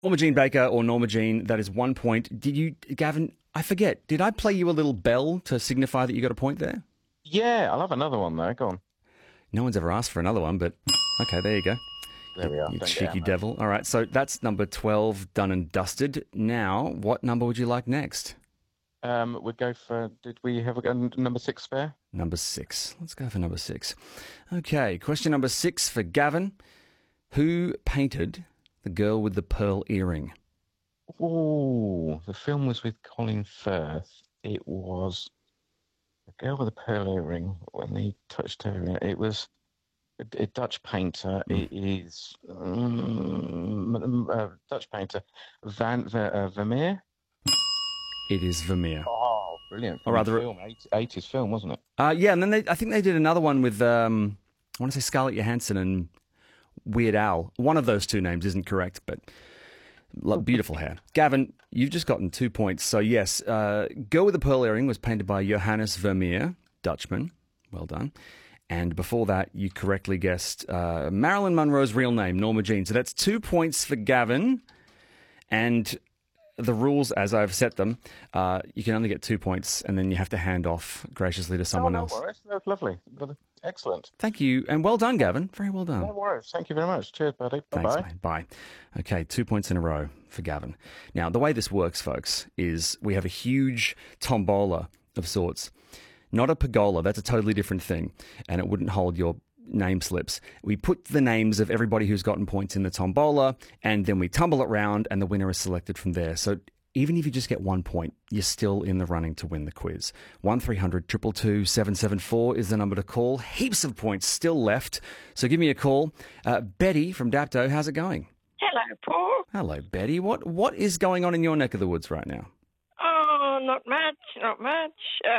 Norma Jean Baker or Norma Jean, that is 1 point. Did you, Gavin, I forget, did I play you a little bell to signify that you got a point there? Yeah, I'll have another one there. Go on. No one's ever asked for another one, but okay, there you go. There we are. You Don't get cheeky out, devil. All right, so that's number 12 done and dusted. Now, what number would you like next? We'd go for. Did we have a number 6 spare? Number 6. Let's go for number 6. Okay, question number 6 for Gavin. Who painted The Girl with the Pearl Earring? Oh, the film was with Colin Firth. It was The Girl with the Pearl Earring. When he touched her, it was a Dutch painter. It is Dutch painter Vermeer. It is Vermeer. Oh, brilliant! Or rather, film, 80s film, wasn't it? Yeah, and then I think they did another one with I want to say Scarlett Johansson and Weird Al. One of those two names isn't correct, but beautiful hair. Gavin, you've just gotten 2 points. So yes, Girl with the Pearl Earring was painted by Johannes Vermeer, Dutchman. Well done. And before that, you correctly guessed Marilyn Monroe's real name, Norma Jean. So that's 2 points for Gavin. And the rules, as I've set them, you can only get 2 points, and then you have to hand off graciously to someone else. No worries. That's lovely. Excellent. Thank you, and well done, Gavin. Very well done. No worries. Thank you very much. Cheers, buddy. Thanks, Bye-bye. mate. Bye. Okay, 2 points in a row for Gavin. Now, the way this works, folks, is we have a huge tombola of sorts. Not a pergola, that's a totally different thing, and it wouldn't hold your name slips. We put the names of everybody who's gotten points in the tombola, and then we tumble it round, and the winner is selected from there. So even if you just get 1 point, you're still in the running to win the quiz. 1300 222 774 is the number to call. Heaps of points still left, so give me a call. Betty from Dapto, how's it going? Hello, Paul. Hello, Betty. What is going on in your neck of the woods right now? Oh, not much, not much.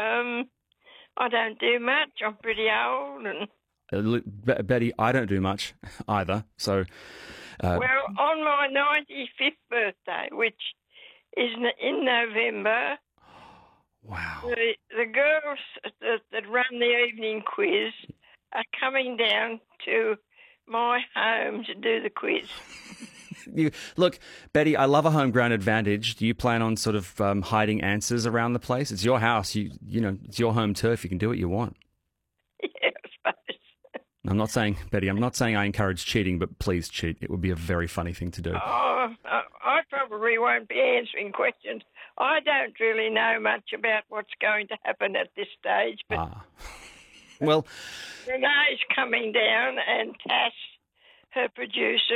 I don't do much. I'm pretty old and... Betty, I don't do much either, so... well, on my 95th birthday, which is in November... Wow. The girls that run the evening quiz are coming down to my home to do the quiz. Look, Betty, I love a home ground advantage. Do you plan on sort of hiding answers around the place? It's your house. You know, it's your home turf. You can do what you want. Yeah, I suppose. I'm not saying, Betty, I'm not saying I encourage cheating, but please cheat. It would be a very funny thing to do. Oh, I probably won't be answering questions. I don't really know much about what's going to happen at this stage, but well, Renee's coming down and Tash, her producer,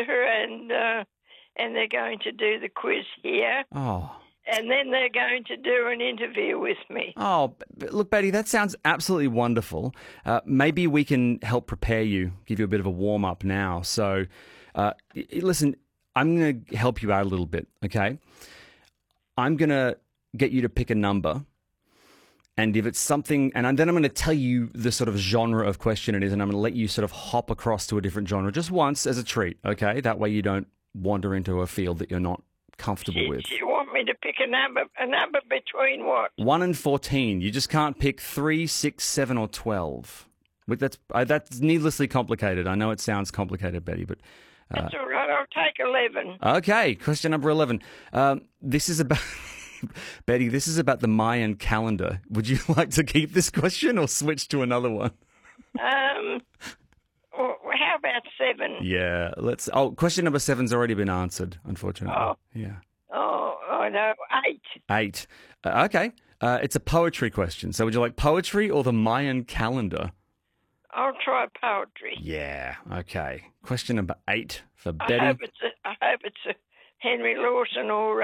and they're going to do the quiz here. Oh. And then they're going to do an interview with me. Oh, look, Betty, that sounds absolutely wonderful. Maybe we can help prepare you, give you a bit of a warm-up now. So, listen, I'm going to help you out a little bit, okay? I'm going to get you to pick a number, and if it's something, and then I'm going to tell you the sort of genre of question it is, and I'm going to let you sort of hop across to a different genre just once as a treat, okay? That way you don't wander into a field that you're not comfortable with. You want me to pick a number between what? 1 and 14. You just can't pick 3, 6, 7, or 12. That's needlessly complicated. I know it sounds complicated, Betty, but... That's all right. I'll take 11. Okay, question number 11. This is about... Betty, this is about the Mayan calendar. Would you like to keep this question or switch to another one? Well, how about 7? Yeah, let's... Oh, question number 7's already been answered, unfortunately. Oh. Yeah. Oh, I know. 8. 8. Okay. It's a poetry question. So would you like poetry or the Mayan calendar? I'll try poetry. Yeah, okay. Question number 8 for Betty. I hope it's a Henry Lawson or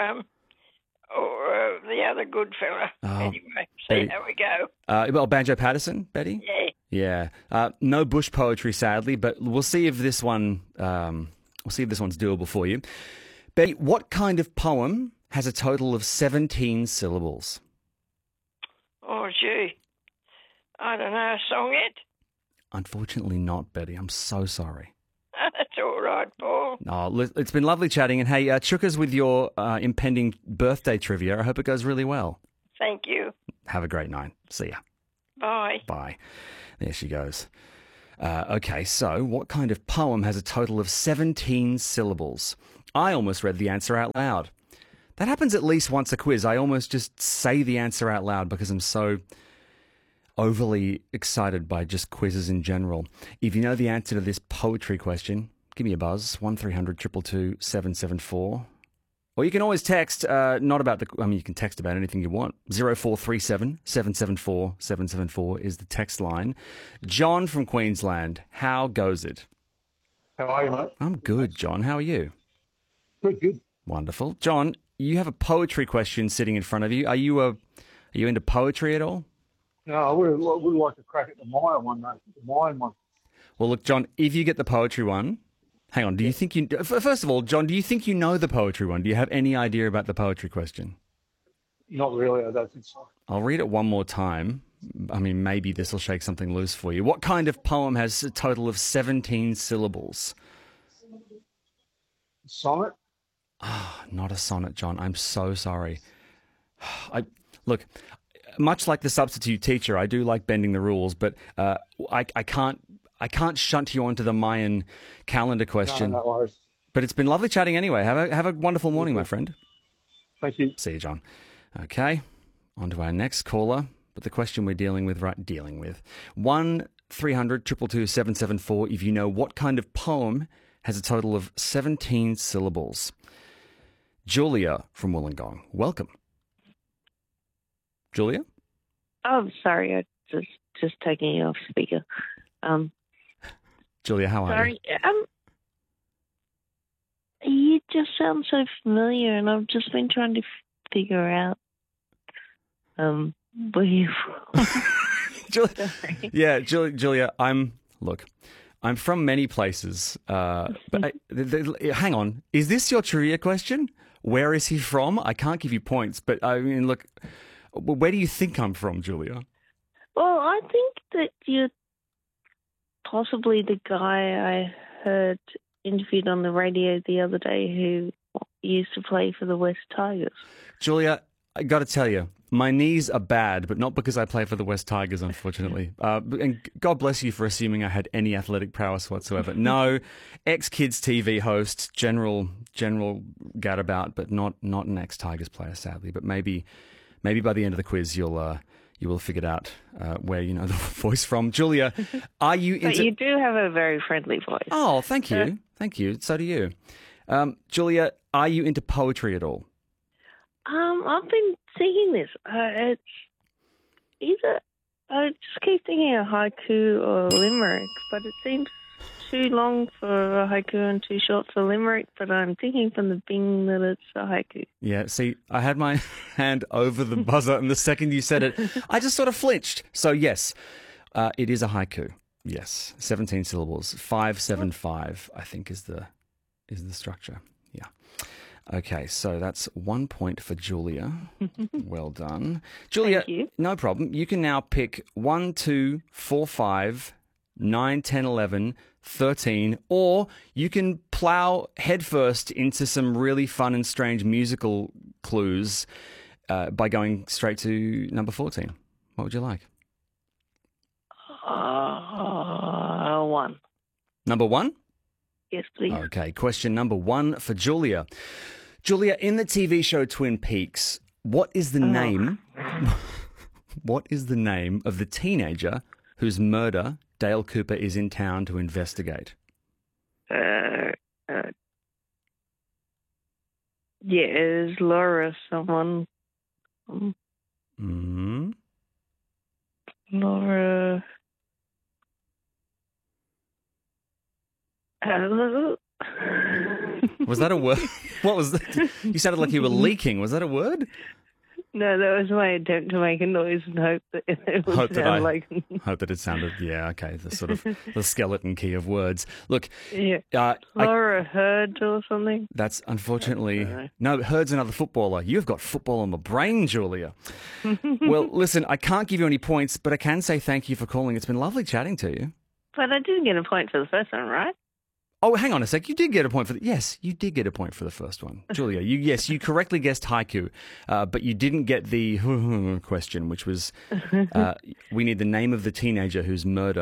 the other good fella. Anyway, see how we go. Well, Banjo Patterson, Betty? Yeah. Yeah. No bush poetry, sadly, but we'll see if this one one's doable for you. Betty, what kind of poem has a total of 17 syllables? Oh, gee. I don't know. A songette? Unfortunately not, Betty. I'm so sorry. That's all right, Paul. Oh, it's been lovely chatting. And hey, Chukas, with your impending birthday trivia, I hope it goes really well. Thank you. Have a great night. See ya. Bye. Bye. There she goes. Okay, so what kind of poem has a total of 17 syllables? I almost read the answer out loud. That happens at least once a quiz. I almost just say the answer out loud because I'm so overly excited by just quizzes in general. If you know the answer to this poetry question, give me a buzz, 1300 222 774. Or you can always text, you can text about anything you want. 0437 774 774 is the text line. John from Queensland, how goes it? How are you, mate? I'm good, John. How are you? Good. Wonderful. John, you have a poetry question sitting in front of you. Are you into poetry at all? No, I would like to crack at the Maya one, mate. The Mayan one. Well, look, John, if you get the poetry one, hang on. Do you think first of all, John, do you think you know the poetry one? Do you have any idea about the poetry question? Not really, I don't think so. I'll read it one more time. I mean, maybe this will shake something loose for you. What kind of poem has a total of 17 syllables? Sonnet? Not a sonnet, John. I'm so sorry. Look, much like the substitute teacher, I do like bending the rules, but I can't shunt you onto the Mayan calendar question. No worries. But it's been lovely chatting anyway. Have a wonderful morning, my friend. Thank you. See you, John. Okay, on to our next caller. But the question we're dealing with, 1300 222 774 if you know what kind of poem has a total of 17 syllables. Julia from Wollongong, welcome. Julia? Oh, sorry, I just taking you off speaker. Julia, how are you? Sorry, you just sound so familiar, and I've just been trying to figure out where you're from. Julia, I'm from many places, but hang on. Is this your trivia question? Where is he from? I can't give you points, but I mean, look, where do you think I'm from, Julia? Well, I think that you're possibly the guy I heard interviewed on the radio the other day who used to play for the West Tigers. Julia, I got to tell you, my knees are bad, but not because I play for the West Tigers, unfortunately. And God bless you for assuming I had any athletic prowess whatsoever. No, ex-Kids TV host, general gadabout, but not an ex-Tigers player, sadly. But maybe by the end of the quiz, you will figure out where you know the voice from. Julia, are you into... But you do have a very friendly voice. Oh, thank you. Thank you. So do you. Julia, are you into poetry at all? I've been thinking this. It's either I just keep thinking a haiku or a limerick, but it seems too long for a haiku and too short for a limerick. But I'm thinking from the Bing that it's a haiku. Yeah. See, I had my hand over the buzzer, and the second you said it, I just sort of flinched. So yes, it is a haiku. Yes, 17 syllables, 575. I think is the structure. Yeah. Okay, so that's 1 point for Julia. Well done. Julia, Thank you. No problem. You can now pick 1, 2, 4, 5, 9, 10, 11, 13, or you can plow headfirst into some really fun and strange musical clues by going straight to number 14. What would you like? 1. Number 1? Yes, please. Okay, question number 1 for Julia. Julia, in the TV show Twin Peaks, what is the name? What is the name of the teenager whose murder Dale Cooper is in town to investigate? Is Laura someone? Laura. Was that a word? What was that? You sounded like you were leaking. Was that a word? No, that was my attempt to make a noise and hope that it would sound like... Hope that it sounded, yeah, okay, the sort of the skeleton key of words. Look, yeah. Laura Hurd or something? That's unfortunately... No, Hurd's another footballer. You've got football on the brain, Julia. Well, listen, I can't give you any points, but I can say thank you for calling. It's been lovely chatting to you. But I didn't get a point for the first one, right? Oh, hang on a sec. You did get a point for yes, you did get a point for the first one. Julia, you correctly guessed haiku, but you didn't get the question, which was we need the name of the teenager whose murder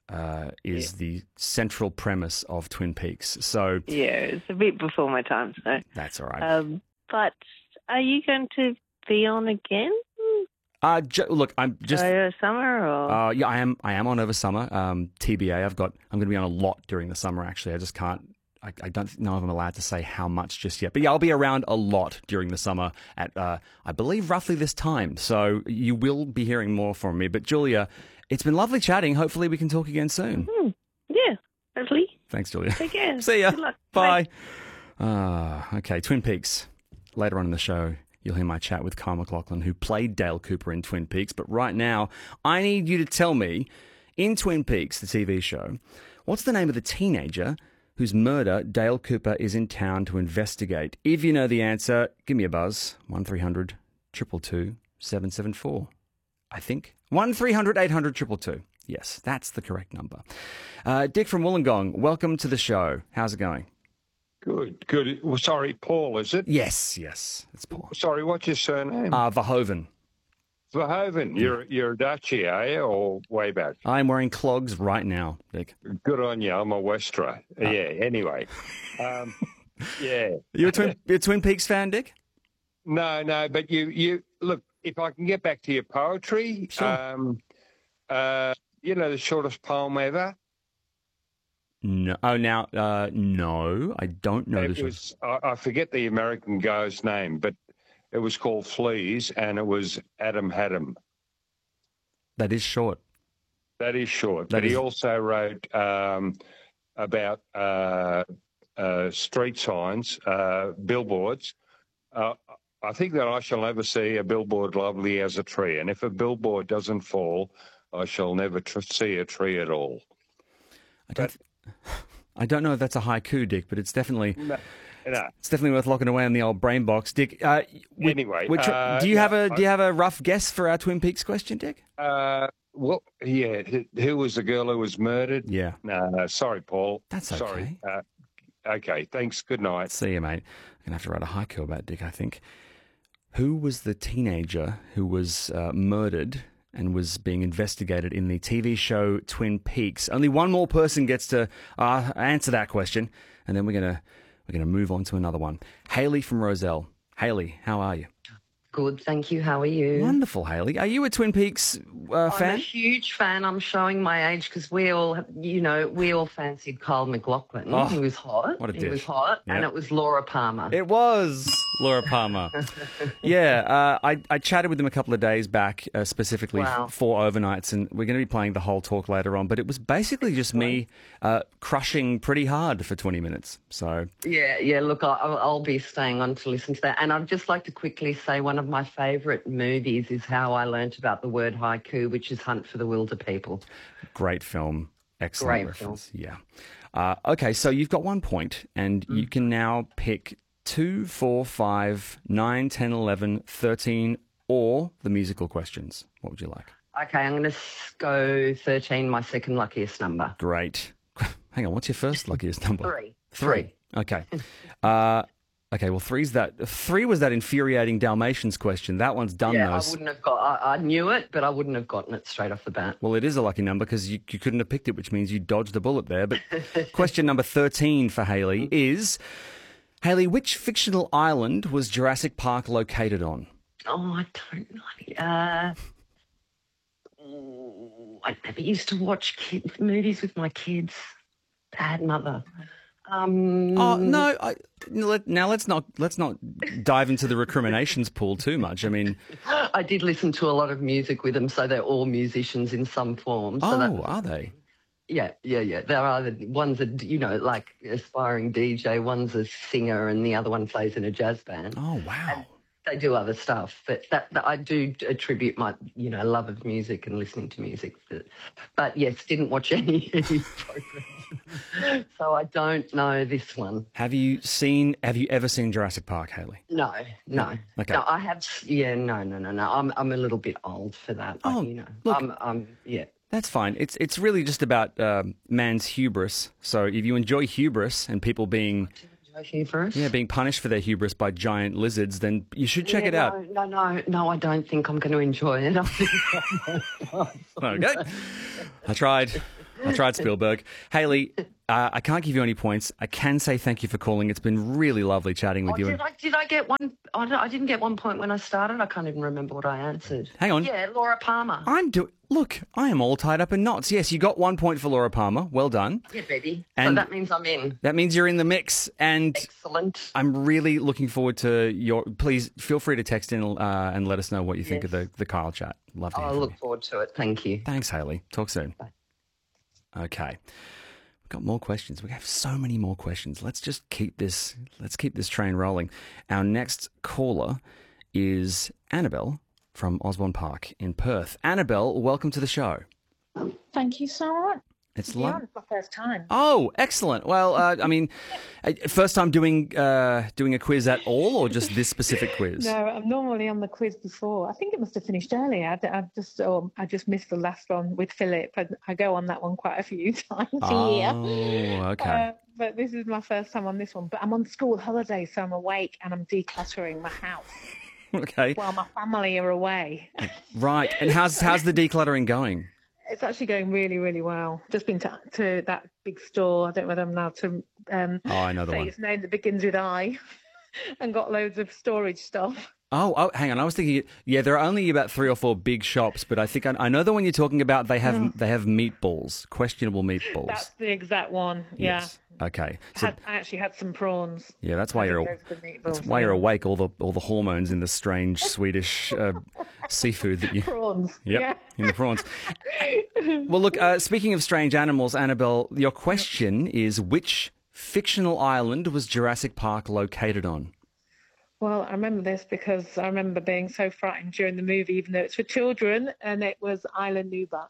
is the central premise of Twin Peaks. So Yeah, it's a bit before my time, so. that's all right. But are you going to be on again? Look, I'm just. Over summer or? Yeah, I am on over summer. TBA, I'm going to be on a lot during the summer. Actually, I just can't. I don't know if I'm allowed to say how much just yet. But yeah, I'll be around a lot during the summer at I believe roughly this time. So you will be hearing more from me. But Julia, it's been lovely chatting. Hopefully we can talk again soon. Yeah, hopefully. Thanks, Julia. Take care. See ya. Good luck. Bye. Okay, Twin Peaks. Later on in the show, you'll hear my chat with Kyle MacLachlan, who played Dale Cooper in Twin Peaks. But right now, I need you to tell me, in Twin Peaks, the TV show, what's the name of the teenager whose murder Dale Cooper is in town to investigate? If you know the answer, give me a buzz. 1300 222 774. I think. 1300 800 222. Yes, that's the correct number. Dick from Wollongong, welcome to the show. How's it going? Good. Well, sorry, Paul, is it? Yes, it's Paul. Sorry, what's your surname? Verhoeven. Verhoeven. You're a Dutchie, are you, or way back? I'm wearing clogs right now, Dick. Good on you. I'm a Westerer. Yeah. Anyway, yeah. You a Twin Peaks fan, Dick? No. But you look. If I can get back to your poetry, Sure. You know the shortest poem ever. No. Oh, now, no, I don't know It this. was. I forget the American guy's name, but it was called Fleas, and it was Adam Haddam. That is short. That is short. That But he is- also wrote about street signs, billboards. I think that I shall never see a billboard lovely as a tree. And if a billboard doesn't fall, I shall never see a tree at all. I don't know if that's a haiku, Dick, but it's definitely No. it's definitely worth locking away in the old brain box, Dick. Anyway, do you have a rough guess for our Twin Peaks question, Dick? Well, yeah. Who was the girl who was murdered? Yeah. No, sorry, Paul. That's Sorry. okay. Okay, thanks. Good night. See you, mate. I'm gonna have to write a haiku about Dick, I think. Who was the teenager who was murdered and was being investigated in the TV show Twin Peaks? Only one more person gets to answer that question, and then we're gonna move on to another one. Haley from Roselle. Haley, how are you? Good, thank you. How are you? Wonderful, Haley. Are you a Twin Peaks I'm a fan? huge fan. I'm showing my age because we all fancied Kyle MacLachlan. Oh, he was hot. what a He dish. was hot, Yep. and it was Laura Palmer. It was Laura Palmer. Yeah, I chatted with them a couple of days back, specifically Wow. for overnights, and we're going to be playing the whole talk later on. But it was basically just me crushing pretty hard for 20 minutes. So Yeah. Look, I'll be staying on to listen to that. And I'd just like to quickly say one of my favourite movies is how I learnt about the word haiku, which is Hunt for the Wilder People. great film, excellent Great reference. Yeah. Okay, so you've got 1 point, and you can now pick 2, 4, 5, 9, 10, 11, 13, or the musical questions. What would you like? Okay, I'm going to go 13, my second luckiest number. Great. Hang on, what's your first luckiest number? Three. Okay. Okay, well, three was that infuriating Dalmatians question. That one's done, Yeah, though. I wouldn't have got. I knew it, but I wouldn't have gotten it straight off the bat. Well, it is a lucky number because you couldn't have picked it, which means you dodged a bullet there. But question number 13 for Haley is, Haley, which fictional island was Jurassic Park located on? Oh, I don't know. I never used to watch movies with my kids. Bad mother. Oh no! Now let's not dive into the recriminations pool too much. I mean, I did listen to a lot of music with them, so they're all musicians in some form. So are they? Yeah. There are one's like aspiring DJ, one's a singer, and the other one plays in a jazz band. Oh wow! They do other stuff, but that I do attribute my love of music and listening to music. But yes, didn't watch any programs, so I don't know this one. Have you ever seen Jurassic Park, Haley? No. Okay. No, I have. Yeah, no. I'm a little bit old for that. Oh, look. Yeah. That's fine. It's really just about man's hubris. So if you enjoy hubris and people being being punished for their hubris by giant lizards, then you should check it out. No, I don't think I'm going to enjoy it. Okay. I tried. I tried Spielberg. Haley, I can't give you any points. I can say thank you for calling. It's been really lovely chatting with you. Did I get one? I didn't get 1 point when I started. I can't even remember what I answered. Hang on. Yeah, Laura Palmer. Look, I am all tied up in knots. Yes, you got 1 point for Laura Palmer. Well done. Yeah, baby. So And- that means I'm in. That means you're in the mix, and Excellent. I'm really looking forward to your. Please feel free to text in and let us know what you think of the Kyle chat. Love to hear I'll from look you. forward to it. Thank you. Thanks, Haley. Talk soon. Bye. Okay, we've got more questions. We have so many more questions. Let's just keep this. Let's keep this train rolling. Our next caller is Annabelle from Osborne Park in Perth. Annabelle, welcome to the show. Thank you so much. It's Yeah, it's my first time. Oh, excellent. Well, I mean, first time doing a quiz at all, or just this specific quiz? No, I'm normally on the quiz before. I think it must have finished earlier. I just missed the last one with Philip. I go on that one quite a few times a year. Oh, okay. But this is my first time on this one. But I'm on school holiday, so I'm awake and I'm decluttering my house Okay. while my family are away. Right. And how's the decluttering going? It's actually going really, really well. Just been to that big store. I don't know whether I'm allowed to I know the say one. its name that begins with I, and got loads of storage stuff. Oh, hang on. I was thinking, yeah, there are only about 3 or 4 big shops, but I think I know the one you're talking about. They have meatballs, questionable meatballs. That's the exact one. Yeah. Yes. Okay. So, I actually had some prawns. yeah, that's why you're awake. All the hormones in the strange Swedish seafood that you. Prawns. Yep, Yeah. in the prawns. Well, look. Speaking of strange animals, Annabelle, your question is: which fictional island was Jurassic Park located on? Well, I remember this because I remember being so frightened during the movie, even though it's for children, and it was Island Nublar.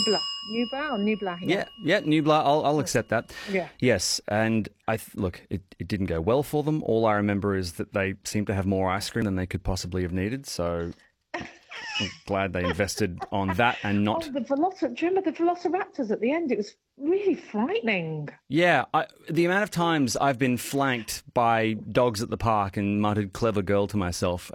Nublar. Yeah, Nublar. I'll accept that. Yeah. Yes, and look, it didn't go well for them. All I remember is that they seemed to have more ice cream than they could possibly have needed. So I'm glad they invested on that and not. Oh, do you remember the velociraptors at the end? It was really frightening. Yeah, the amount of times I've been flanked by dogs at the park and muttered "clever girl" to myself,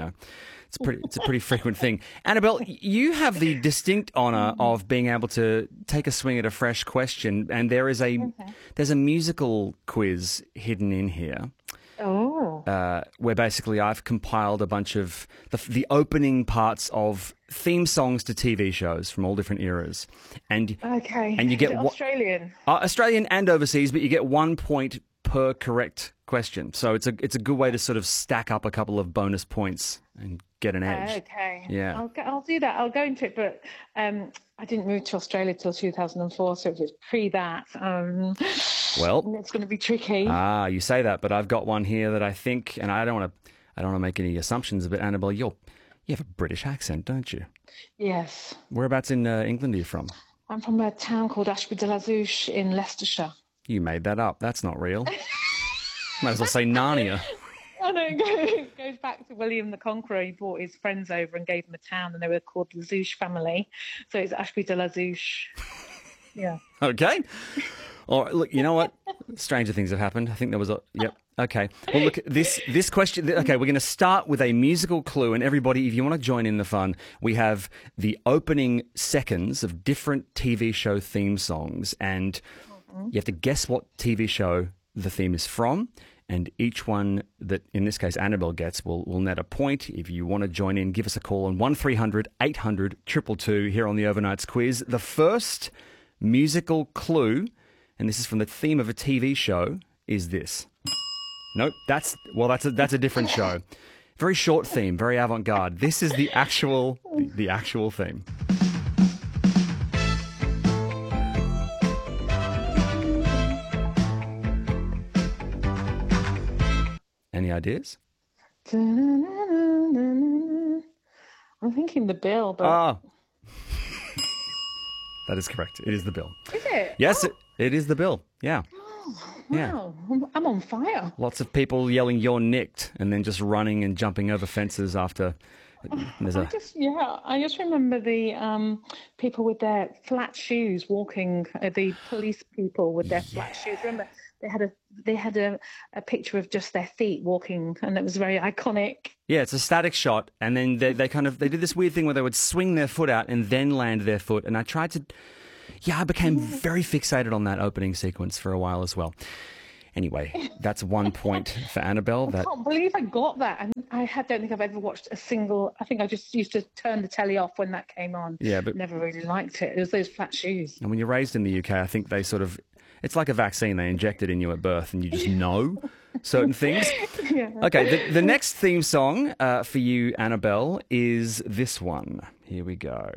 it's a pretty frequent thing. Annabelle, you have the distinct honour of being able to take a swing at a fresh question, and there's a musical quiz hidden in here. Oh. Where basically I've compiled a bunch of the opening parts of theme songs to TV shows from all different eras, and you get Australian. Australian and overseas, but you get 1 point per correct question. So it's a good way to sort of stack up a couple of bonus points and get an edge. Okay. Yeah. I'll do that. I'll go into it, but I didn't move to Australia till 2004, so it was pre that. Well, it's going to be tricky. You say that, but I've got one here that I think, and I don't want to make any assumptions, but Annabelle, you have a British accent, don't you? Yes. Whereabouts in England are you from? I'm from a town called Ashby de la Zouch in Leicestershire. You made that up. That's not real. Might as well say Narnia. I know, it goes back to William the Conqueror. He brought his friends over and gave them a town, and they were called the Zouch family. So it's Ashby de la Zouch. Yeah. Okay. All right, look, you know what? Stranger things have happened. I think there was yep. Okay. Well, look, this question. Okay, we're going to start with a musical clue, and everybody, if you want to join in the fun, we have the opening seconds of different TV show theme songs, and you have to guess what TV show the theme is from. And each one that, in this case, Annabelle gets will net a point. If you want to join in, give us a call on 1300 800 222 here on the Overnights Quiz. The first musical clue, and this is from the theme of a TV show, is this. Nope, that's a different show. Very short theme, very avant-garde. This is the actual theme. Any ideas? I'm thinking the Bill, but... That is correct. It is the Bill. Is it? Yes, it is the Bill. Yeah. Wow, I'm on fire. Lots of people yelling, "You're nicked," and then just running and jumping over fences after. I just remember the people with their flat shoes walking. The police people with their flat shoes. Remember, they had a picture of just their feet walking, and it was very iconic. Yeah, it's a static shot, and then they did this weird thing where they would swing their foot out and then land their foot. And I tried to. Yeah, I became very fixated on that opening sequence for a while as well. Anyway, that's 1 point for Annabelle. I can't believe I got that. And don't think I've ever watched a single. I think I just used to turn the telly off when that came on. Yeah, but never really liked it. It was those flat shoes. And when you're raised in the UK, I think they sort of, it's like a vaccine. They inject it in you at birth and you just know certain things. Yeah. Okay, the next theme song for you, Annabelle, is this one. Here we go.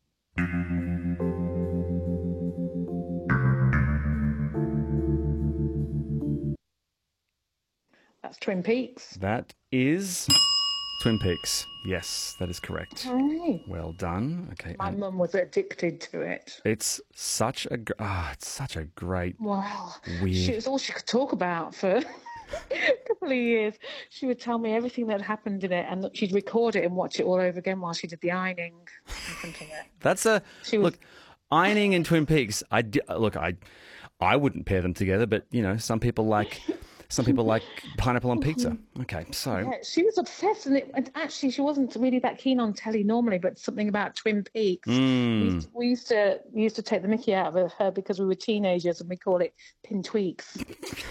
That's Twin Peaks. That is Twin Peaks. Yes, that is correct. Hey. Well done. Okay. My mum was addicted to it. It's such a great. Wow. Weird. It was all she could talk about for a couple of years. She would tell me everything that happened in it, and she'd record it and watch it all over again while she did the ironing and something like that. That's look, ironing and Twin Peaks. I wouldn't pair them together, but some people like pineapple on pizza. Okay, so yeah, she was obsessed, and actually she wasn't really that keen on telly normally, but something about Twin Peaks. We used to take the mickey out of her because we were teenagers, and we called it Pin Tweaks.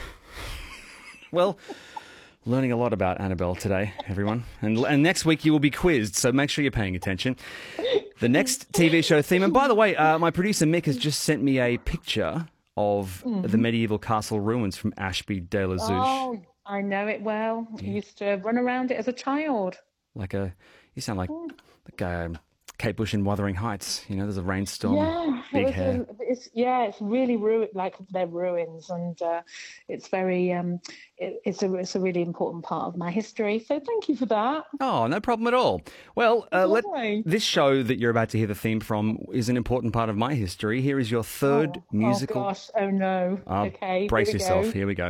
Well, learning a lot about Annabelle today, everyone. And next week you will be quizzed, so make sure you're paying attention. The next TV show theme, and by the way, my producer Mick has just sent me a picture of the medieval castle ruins from Ashby de la Zouch. Oh, I know it well. I used to run around it as a child. You sound like Kate Bush in Wuthering Heights. There's a rainstorm, big hair. It's really like they're ruins, and it's very it's a really important part of my history. So thank you for that. Oh, no problem at all. Well, this show that you're about to hear the theme from is an important part of my history. Here is your third musical. Oh gosh! Oh no! Okay, brace yourself. Here we go.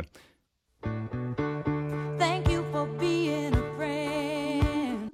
Thank you for being a friend.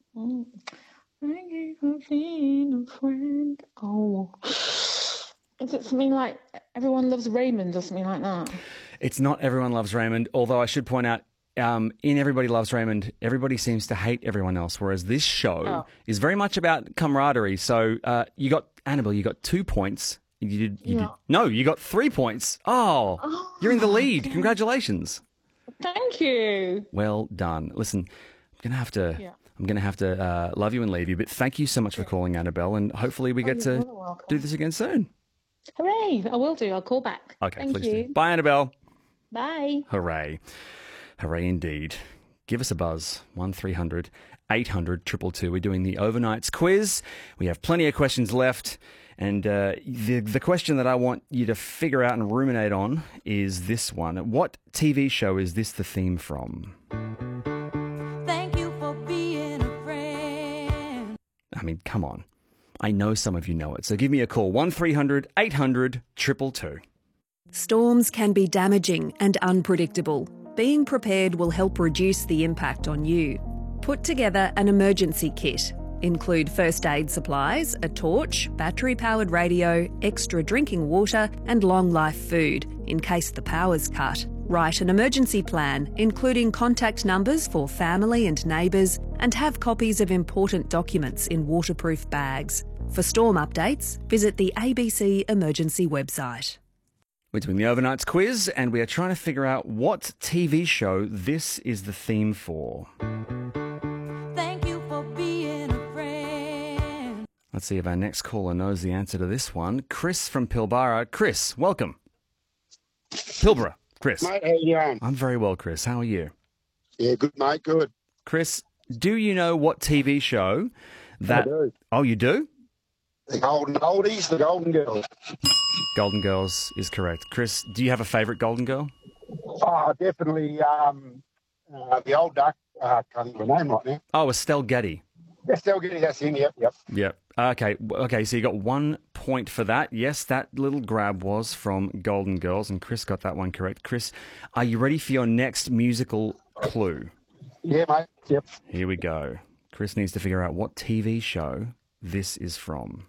Thank you for being a friend. Oh, is it something like Everyone Loves Raymond or something like that? It's not Everyone Loves Raymond, although I should point out, in Everybody Loves Raymond, everybody seems to hate everyone else, whereas this show is very much about camaraderie. So you got, Annabelle, you got 2 points. You got 3 points. Oh, you're in the lead. Okay. Congratulations. Thank you. Well done. Listen, I'm going to have to love you and leave you, but thank you so much for calling, Annabelle, and hopefully we get to do this again soon. Hooray! I will do. I'll call back. Okay, Thank please you. do. Bye, Annabelle. Bye. Hooray. Hooray indeed. Give us a buzz, 1300 800 222. We're doing the overnights quiz. We have plenty of questions left, and the question that I want you to figure out and ruminate on is this one. What TV show is this the theme from? Thank you for being a friend. I mean, come on. I know some of you know it, so give me a call, 1300 800 222. Storms can be damaging and unpredictable. Being prepared will help reduce the impact on you. Put together an emergency kit. Include first aid supplies, a torch, battery-powered radio, extra drinking water and long-life food in case the power's cut. Write an emergency plan, including contact numbers for family and neighbours, and have copies of important documents in waterproof bags. For storm updates, visit the ABC Emergency website. We're doing the overnights quiz, and we are trying to figure out what TV show this is the theme for. Thank you for being a friend. Let's see if our next caller knows the answer to this one. Chris from Pilbara. Chris, welcome. Pilbara. Chris. Mate, how you doing? I'm very well, Chris. How are you? Yeah, good, mate, good. Chris, do you know what TV show that... I do. Oh, you do? The Golden Oldies, the Golden Girls. Golden Girls is correct. Chris, do you have a favourite Golden Girl? Oh, definitely the old duck. I can't think of her name right now. Oh, Estelle Getty. Estelle Getty, that's him, yep. Yep. Okay, so you got 1 point for that. Yes, that little grab was from Golden Girls, and Chris got that one correct. Chris, are you ready for your next musical clue? Yeah, mate, yep. Here we go. Chris needs to figure out what TV show this is from.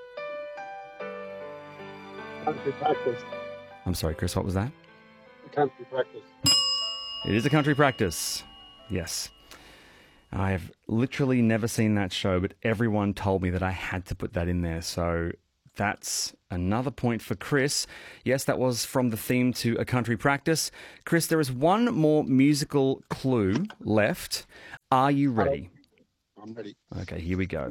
Country Practice. I'm sorry, Chris, what was that? Country Practice. It is a Country Practice. Yes. I have literally never seen that show, but everyone told me that I had to put that in there. So That's another point for Chris. Yes, that was from the theme to A Country Practice. Chris, there is one more musical clue left. Are you ready? I'm ready. Okay, here we go.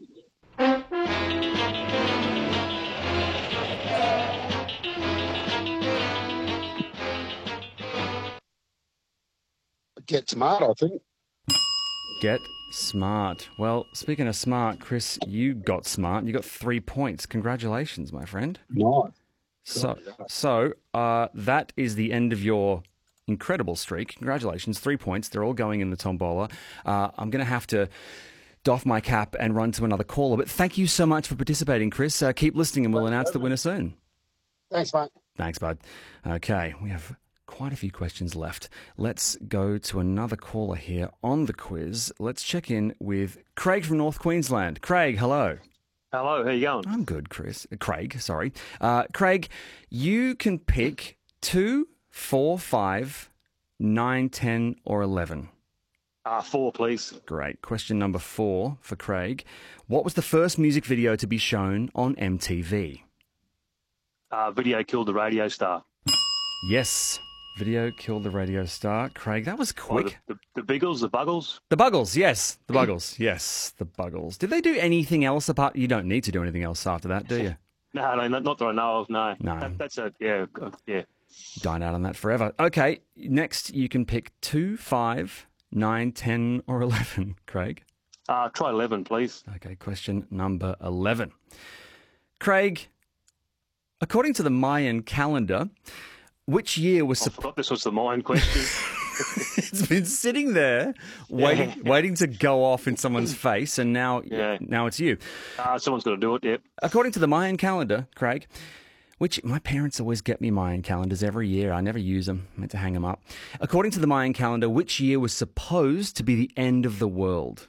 Get Smart, I think. Get smart. Well, speaking of smart, Chris, you got smart. You got 3 points. Congratulations, my friend. Nice. So that is the end of your incredible streak. Congratulations, 3 points. They're all going in the tombola. I'm going to have to doff my cap and run to another caller, but thank you so much for participating, Chris. Keep listening and we'll announce the winner soon. Thanks, mate. Thanks, bud. Okay, we have quite a few questions left. Let's go to another caller here on the quiz. Let's check in with Craig from North Queensland. Craig, hello. Hello, how you going? I'm good, Craig, sorry. Craig, you can pick 2, 4, 5, 9, 10, or 11. 4, please. Great. Question number 4 for Craig. What was the first music video to be shown on MTV? Video Killed the Radio Star. Yes. Video Killed the Radio Star. Craig, that was quick. The Biggles, the Buggles? The Buggles, yes. The Buggles, yes. The Buggles. Did they do anything else apart? You don't need to do anything else after that, do you? No, not that I know of, no. No. That's a, yeah. Dine out on that forever. Okay, next you can pick 2, 5, 9, 10, or 11, Craig. Try 11, please. Okay, question number 11. Craig, according to the Mayan calendar, which year was... I forgot this was the Mayan question. It's been sitting there waiting to go off in someone's face, and now it's you. Someone's got to do it, yeah. According to the Mayan calendar, Craig, which my parents always get me Mayan calendars every year. I never use them. I meant to hang them up. According to the Mayan calendar, which year was supposed to be the end of the world?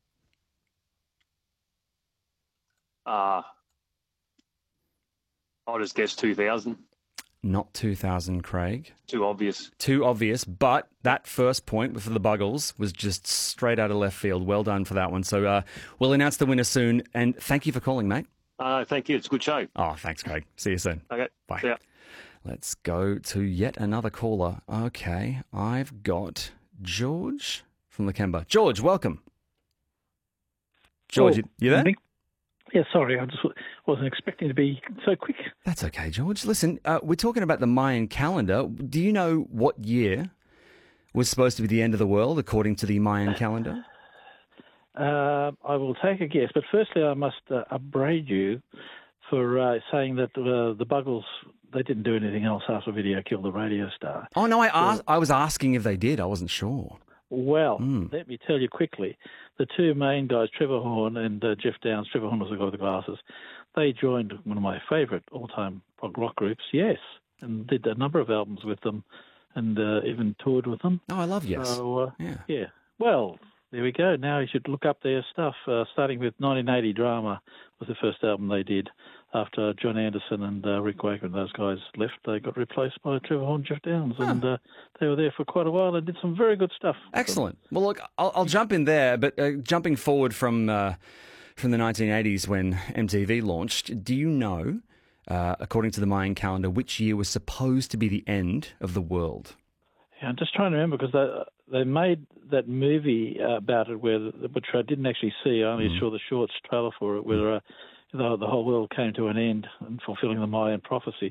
I'll just guess 2000. Not 2000, Craig. Too obvious. Too obvious, but that first point for the Buggles was just straight out of left field. Well done for that one. So we'll announce the winner soon, and thank you for calling, mate. Thank you. It's a good show. Oh, thanks, Craig. See you soon. Okay. Bye. See ya. Let's go to yet another caller. Okay, I've got George from Lakemba. George, welcome. George, you there? Yeah, sorry, I just wasn't expecting to be so quick. That's okay, George. Listen, we're talking about the Mayan calendar. Do you know what year was supposed to be the end of the world according to the Mayan calendar? I will take a guess, but firstly I must upbraid you for saying that the Buggles, they didn't do anything else after Video Killed the Radio Star. Oh, no, I was asking if they did. I wasn't sure. Well, let me tell you quickly. The two main guys, Trevor Horn and Jeff Downs, Trevor Horn was the guy with the glasses, they joined one of my favourite all-time rock groups, Yes, and did a number of albums with them and even toured with them. Oh, I love Yes. So, yeah. Well, there we go. Now you should look up their stuff, starting with 1980 Drama was the first album they did. After John Anderson and Rick Wakeman, those guys left, they got replaced by Trevor Horn and Jeff Downs, and they were there for quite a while and did some very good stuff. Excellent. Well, look, I'll jump in there, but jumping forward from the 1980s when MTV launched, do you know, according to the Mayan calendar, which year was supposed to be the end of the world? Yeah, I'm just trying to remember because they made that movie about it, which I didn't actually see. I only saw the shorts trailer for it, where the whole world came to an end and fulfilling the Mayan prophecy.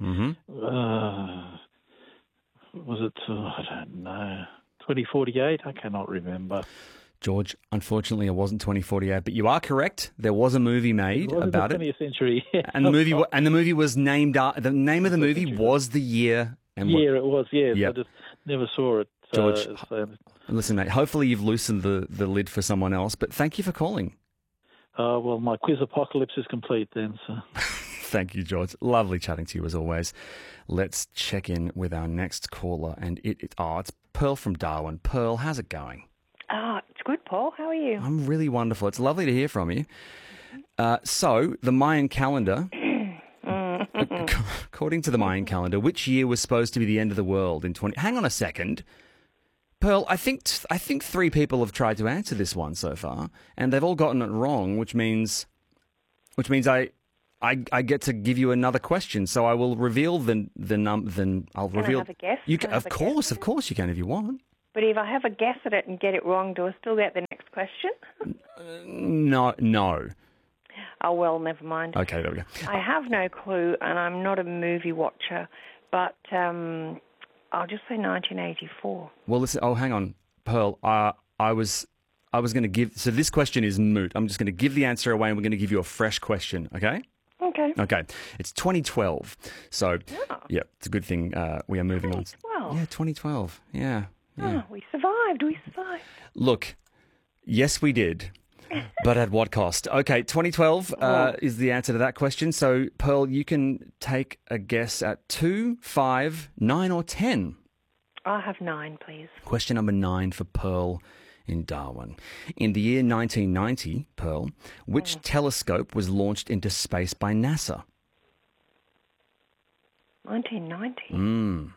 Was it, I don't know, 2048? I cannot remember. George, unfortunately, it wasn't 2048, but you are correct. There was a movie made about it. 20th century. And the movie was named. The name of the movie was the year. And it was. Yes, yep. I just never saw it. George, listen, mate. Hopefully, you've loosened the lid for someone else. But thank you for calling. Well, my quiz apocalypse is complete then. So. Thank you, George. Lovely chatting to you as always. Let's check in with our next caller, and it's Pearl from Darwin. Pearl, how's it going? It's good, Paul. How are you? I'm really wonderful. It's lovely to hear from you. So, the Mayan calendar, according to the Mayan calendar, which year was supposed to be the end of the world in 20... Hang on a second. Pearl, I think 3 people have tried to answer this one so far, and they've all gotten it wrong, which means I I get to give you another question, so I will reveal the I'll Can I reveal. have a guess? You Can can, I have of a course, you can if you want. But if I have a guess at it and get it wrong, do I still get the next question? No. Oh, well, never mind. Okay, there we go. I have no clue, and I'm not a movie watcher, but I'll just say 1984. Well, listen. Oh, hang on, Pearl. I was going to give. So this question is moot. I'm just going to give the answer away, and we're going to give you a fresh question. Okay. Okay. Okay. It's 2012. So, yeah, it's a good thing we are moving on. 2012? Yeah, 2012. Yeah. Oh, we survived. Look, yes, we did. But at what cost? Okay, 2012 is the answer to that question. So, Pearl, you can take a guess at 2, 5, 9 or 10. I'll have 9, please. Question number 9 for Pearl in Darwin. In the year 1990, Pearl, which telescope was launched into space by NASA? 1990?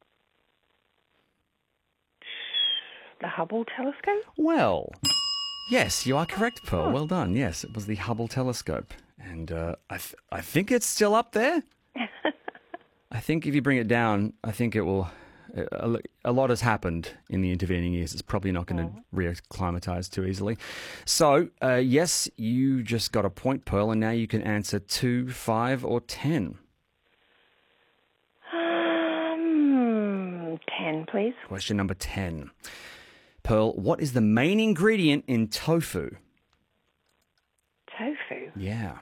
The Hubble telescope? Well, yes, you are correct, Pearl. Well done. Yes, it was the Hubble telescope. And I think it's still up there. I think if you bring it down, I think it will... A lot has happened in the intervening years. It's probably not going to reacclimatise too easily. So, yes, you just got a point, Pearl, and now you can answer 2, 5 or 10. 10, please. Question number 10. Pearl, what is the main ingredient in tofu? Tofu? Yeah.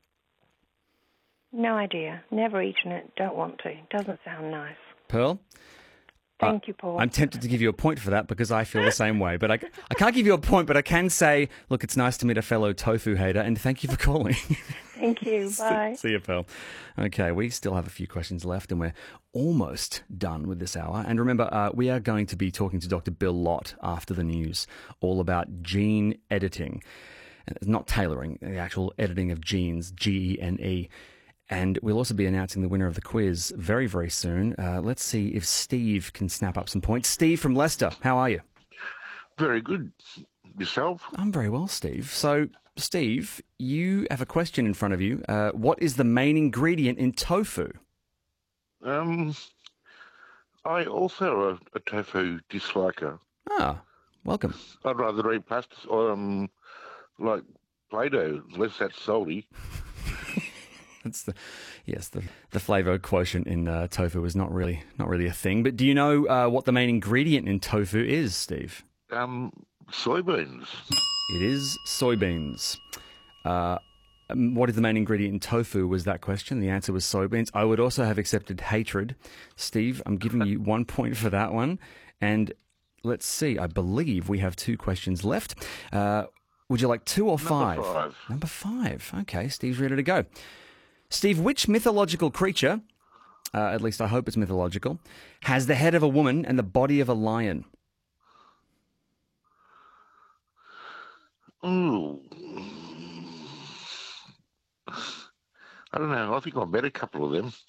No idea. Never eaten it. Don't want to. Doesn't sound nice. Pearl? Thank you, Paul. I'm tempted to give you a point for that because I feel the same way. But I can't give you a point, but I can say, look, it's nice to meet a fellow tofu hater, and thank you for calling. Thank you. Bye. See you, Pearl. Okay, we still have a few questions left, and we're almost done with this hour. And remember, we are going to be talking to Dr. Bill Lott after the news, all about gene editing. Not tailoring, the actual editing of genes, Gene. And we'll also be announcing the winner of the quiz very, very soon. Let's see if Steve can snap up some points. Steve from Leicester, how are you? Very good. Yourself? I'm very well, Steve. So, Steve, you have a question in front of you. What is the main ingredient in tofu? I also a tofu disliker. Ah, welcome. I'd rather eat pasta or like Play-Doh, unless that's salty. That's the flavour quotient in tofu is not really a thing. But do you know what the main ingredient in tofu is, Steve? Soybeans. It is soybeans. What is the main ingredient in tofu was that question. The answer was soybeans. I would also have accepted hatred. Steve, I'm giving you 1 point for that one. And let's see, I believe we have 2 questions left. Would you like 2 or 5? Number 5. Number 5. Okay, Steve's ready to go. Steve, which mythological creature, at least I hope it's mythological, has the head of a woman and the body of a lion? Ooh. I don't know. I think I met a couple of them.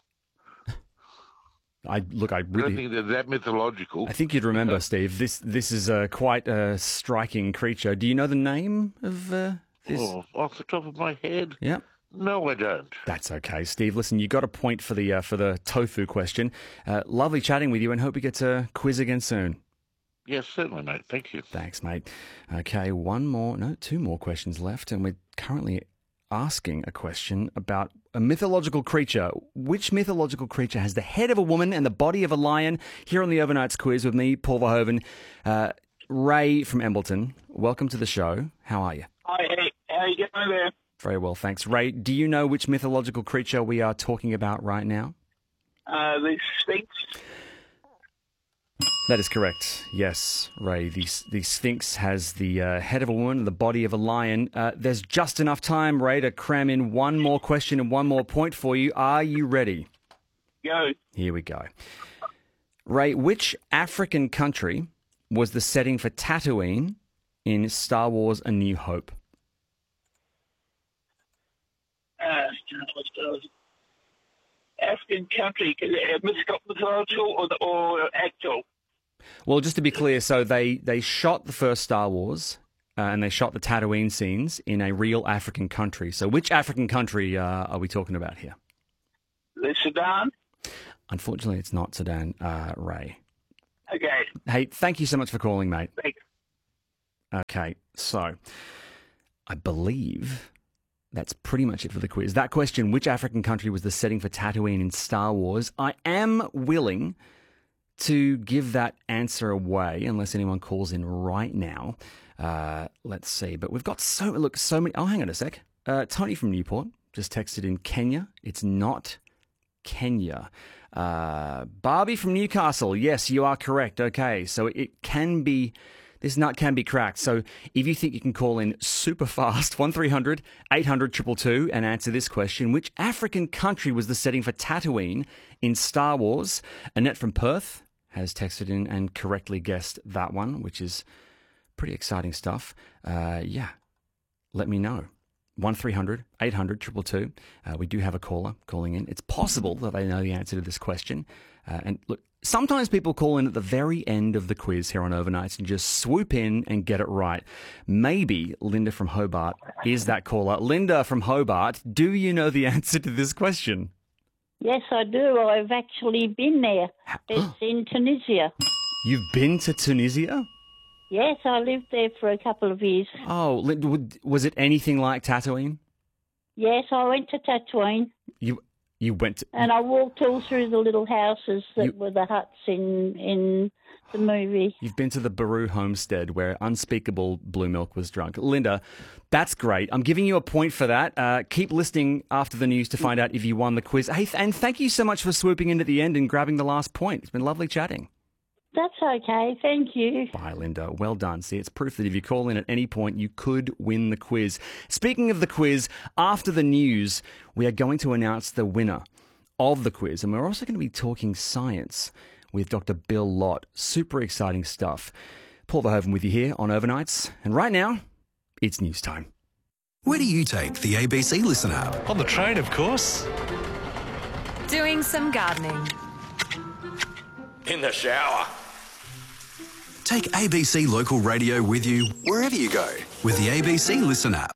I don't think they're that mythological. I think you'd remember, Steve. This is quite a striking creature. Do you know the name of this? Oh, off the top of my head? Yeah. No, I don't. That's okay, Steve. Listen, you got a point for the tofu question. Lovely chatting with you, and hope we get to quiz again soon. Yes, certainly, mate. Thank you. Thanks, mate. Okay, 2 more questions left, and we're currently asking a question about a mythological creature. Which mythological creature has the head of a woman and the body of a lion? Here on the Overnights quiz with me, Paul Verhoeven. Ray from Embleton, welcome to the show. How are you? Hi, how are you getting over there? Very well, thanks. Ray, do you know which mythological creature we are talking about right now? The Sphinx. That is correct. Yes, Ray. The Sphinx has the head of a woman and the body of a lion. There's just enough time, Ray, to cram in one more question and one more point for you. Are you ready? Go. Here we go. Ray, which African country was the setting for Tatooine in Star Wars A New Hope? African country, mythological or actual? Well, just to be clear, so they shot the first Star Wars and they shot the Tatooine scenes in a real African country. So which African country are we talking about here? The Sudan. Unfortunately, it's not Sudan, Ray. Okay. Hey, thank you so much for calling, mate. Thanks. Okay, so I believe that's pretty much it for the quiz. That question, which African country was the setting for Tatooine in Star Wars? I am willing to give that answer away unless anyone calls in right now. Let's see. But we've got so many. Oh, hang on a sec. Tony from Newport just texted in Kenya. It's not Kenya. Barbie from Newcastle. Yes, you are correct. Okay, so it can be. This nut can be cracked. So if you think you can call in super fast, 1300 800 222 and answer this question. Which African country was the setting for Tatooine in Star Wars? Annette from Perth has texted in and correctly guessed that one, which is pretty exciting stuff. Yeah, let me know. 1300 800 222. We do have a caller calling in. It's possible that they know the answer to this question. And look, sometimes people call in at the very end of the quiz here on Overnights and just swoop in and get it right. Maybe Linda from Hobart is that caller. Linda from Hobart, do you know the answer to this question? Yes, I do. I've actually been there. It's in Tunisia. You've been to Tunisia? Yes, I lived there for a couple of years. Oh, was it anything like Tatooine? Yes, I went to Tatooine. You went to... And I walked all through the little houses that were the huts in the movie. You've been to the Baru homestead where unspeakable blue milk was drunk. Linda, that's great. I'm giving you a point for that. Keep listening after the news to find out if you won the quiz. Hey, and thank you so much for swooping in at the end and grabbing the last point. It's been lovely chatting. That's okay. Thank you. Bye, Linda. Well done. See, it's proof that if you call in at any point, you could win the quiz. Speaking of the quiz, after the news, we are going to announce the winner of the quiz. And we're also going to be talking science with Dr. Bill Lott. Super exciting stuff. Paul Verhoeven with you here on Overnights. And right now, it's news time. Where do you take the ABC Listen app? On the train, of course. Doing some gardening. In the shower. Take ABC Local Radio with you wherever you go with the ABC Listen app.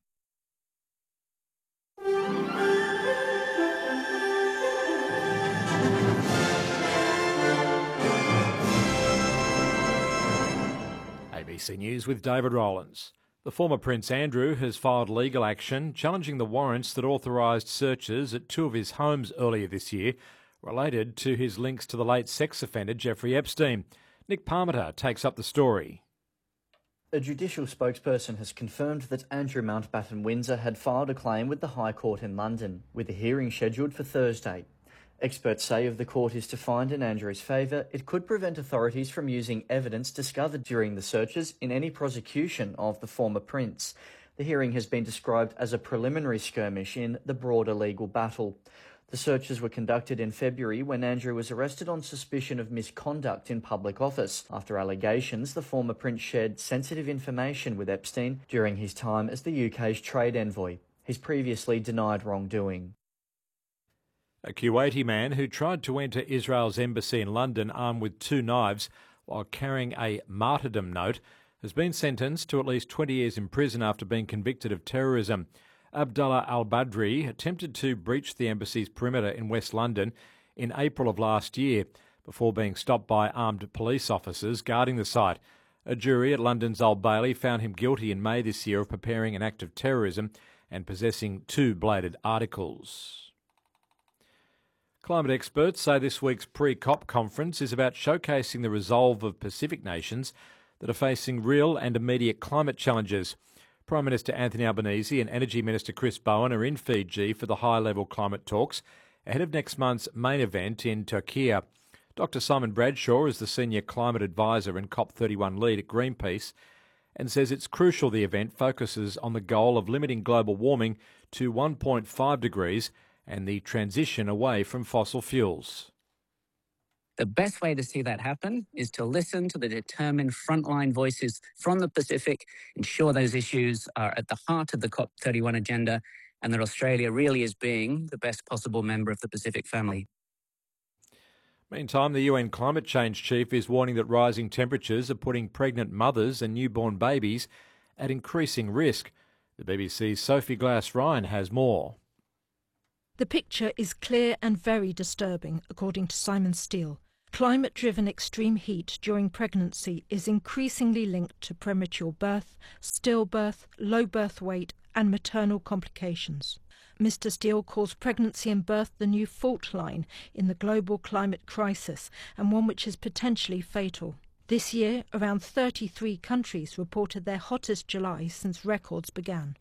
ABC News with David Rowlands. The former Prince Andrew has filed legal action challenging the warrants that authorised searches at two of his homes earlier this year related to his links to the late sex offender Jeffrey Epstein. Nick Parmenter takes up the story. A judicial spokesperson has confirmed that Andrew Mountbatten Windsor had filed a claim with the High Court in London, with a hearing scheduled for Thursday. Experts say if the court is to find in Andrew's favour, it could prevent authorities from using evidence discovered during the searches in any prosecution of the former prince. The hearing has been described as a preliminary skirmish in the broader legal battle. The searches were conducted in February when Andrew was arrested on suspicion of misconduct in public office after allegations the former prince shared sensitive information with Epstein during his time as the UK's trade envoy. He's previously denied wrongdoing. A Kuwaiti man who tried to enter Israel's embassy in London armed with two knives while carrying a martyrdom note has been sentenced to at least 20 years in prison after being convicted of terrorism. Abdullah al-Badri attempted to breach the embassy's perimeter in West London in April of last year before being stopped by armed police officers guarding the site. A jury at London's Old Bailey found him guilty in May this year of preparing an act of terrorism and possessing two bladed articles. Climate experts say this week's pre-COP conference is about showcasing the resolve of Pacific nations that are facing real and immediate climate challenges. Prime Minister Anthony Albanese and Energy Minister Chris Bowen are in Fiji for the high-level climate talks ahead of next month's main event in Turkey. Dr Simon Bradshaw is the Senior Climate Advisor and COP31 lead at Greenpeace and says it's crucial the event focuses on the goal of limiting global warming to 1.5 degrees and the transition away from fossil fuels. The best way to see that happen is to listen to the determined frontline voices from the Pacific, ensure those issues are at the heart of the COP31 agenda, and that Australia really is being the best possible member of the Pacific family. Meantime, the UN Climate Change Chief is warning that rising temperatures are putting pregnant mothers and newborn babies at increasing risk. The BBC's Sophie Glass-Ryan has more. The picture is clear and very disturbing, according to Simon Steele. Climate-driven extreme heat during pregnancy is increasingly linked to premature birth, stillbirth, low birth weight and maternal complications. Mr. Steele calls pregnancy and birth the new fault line in the global climate crisis and one which is potentially fatal. This year, around 33 countries reported their hottest July since records began.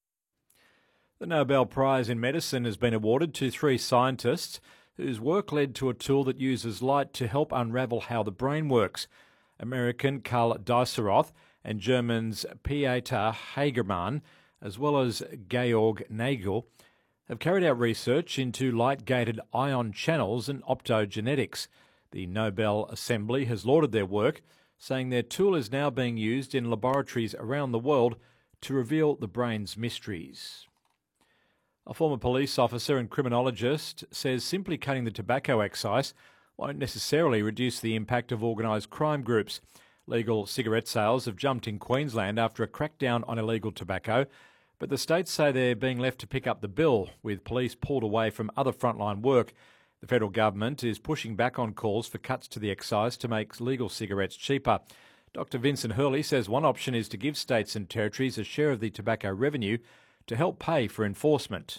The Nobel Prize in Medicine has been awarded to 3 scientists whose work led to a tool that uses light to help unravel how the brain works. American Karl Dieseroth and Germans Pieter Hagerman, as well as Georg Nagel, have carried out research into light-gated ion channels and optogenetics. The Nobel Assembly has lauded their work, saying their tool is now being used in laboratories around the world to reveal the brain's mysteries. A former police officer and criminologist says simply cutting the tobacco excise won't necessarily reduce the impact of organised crime groups. Legal cigarette sales have jumped in Queensland after a crackdown on illegal tobacco, but the states say they're being left to pick up the bill, with police pulled away from other frontline work. The federal government is pushing back on calls for cuts to the excise to make legal cigarettes cheaper. Dr Vincent Hurley says one option is to give states and territories a share of the tobacco revenue to help pay for enforcement.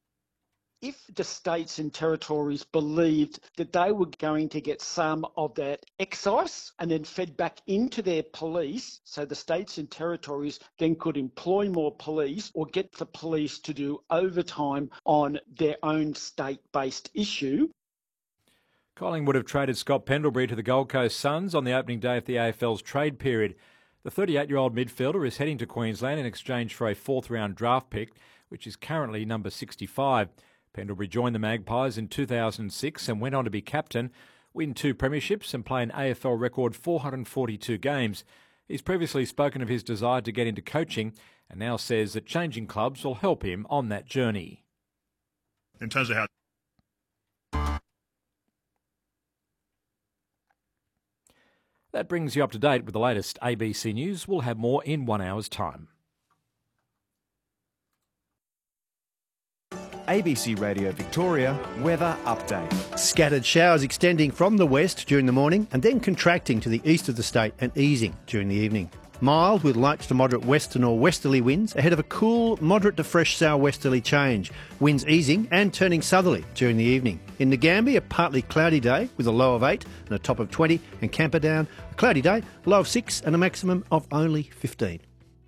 If the states and territories believed that they were going to get some of that excise and then fed back into their police, so the states and territories then could employ more police or get the police to do overtime on their own state-based issue. Collingwood have traded Scott Pendlebury to the Gold Coast Suns on the opening day of the AFL's trade period. The 38-year-old midfielder is heading to Queensland in exchange for a 4th-round draft pick, which is currently number 65. Pendlebury joined the Magpies in 2006 and went on to be captain, win 2 premierships and play an AFL record 442 games. He's previously spoken of his desire to get into coaching and now says that changing clubs will help him on that journey. In terms of how... That brings you up to date with the latest ABC News. We'll have more in 1 hour's time. ABC Radio Victoria weather update. Scattered showers extending from the west during the morning and then contracting to the east of the state and easing during the evening. Mild with light to moderate west or westerly winds ahead of a cool, moderate to fresh southwesterly change. Winds easing and turning southerly during the evening. In Ngambia, a partly cloudy day with a low of 8 and a top of 20, and Camperdown, a cloudy day, a low of 6 and a maximum of only 15.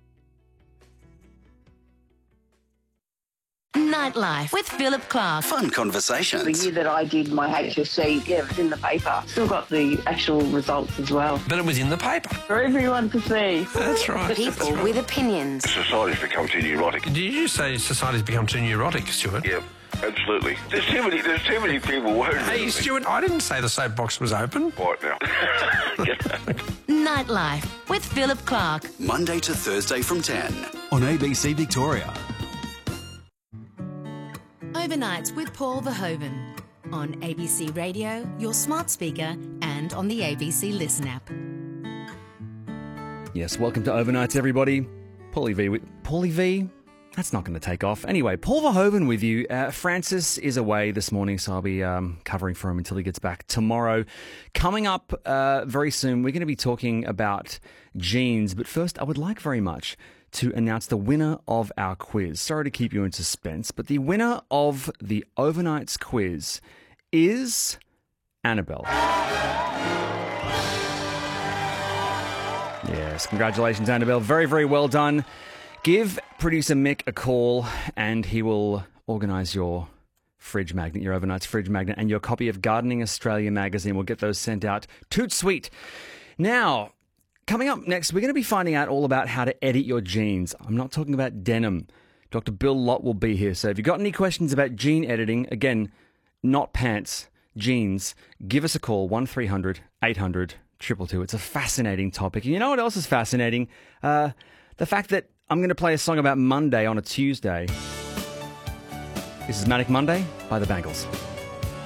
Nightlife with Philip Clark. Fun conversations. The year that I did my HSC, it was in the paper. Still got the actual results as well. But it was in the paper. For everyone to see. That's right. People with opinions. Society's become too neurotic. Did you say society's become too neurotic, Stuart? Yep. Absolutely. There's too many people worried. Hey, Stuart, I didn't say the soapbox was open. Right now. Nightlife with Philip Clark. Monday to Thursday from 10 on ABC Victoria. Overnights with Paul Verhoeven on ABC Radio, your smart speaker, and on the ABC Listen app. Yes, welcome to Overnights, everybody. Paulie V? That's not going to take off. Anyway, Paul Verhoeven with you. Francis is away this morning, so I'll be covering for him until he gets back tomorrow. Coming up very soon, we're going to be talking about genes. But first, I would like very much to announce the winner of our quiz. Sorry to keep you in suspense, but the winner of the Overnights quiz is Annabelle. Yes, congratulations, Annabelle. Very, very well done. Give producer Mick a call and he will organise your fridge magnet, your Overnights fridge magnet, and your copy of Gardening Australia magazine. We'll get those sent out. Toot sweet. Now, coming up next, we're going to be finding out all about how to edit your genes. I'm not talking about denim. Dr. Bill Lott will be here. So if you've got any questions about gene editing, again, not pants, genes, give us a call, 1300 800 222. It's a fascinating topic. And you know what else is fascinating? The fact that I'm going to play a song about Monday on a Tuesday. This is Manic Monday by the Bangles.